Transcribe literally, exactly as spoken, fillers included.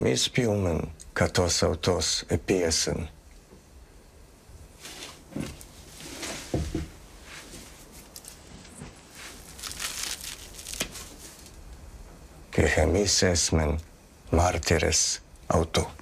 Mi spiomen ca tos autos e piesen. Que gemis esmen mártires auto.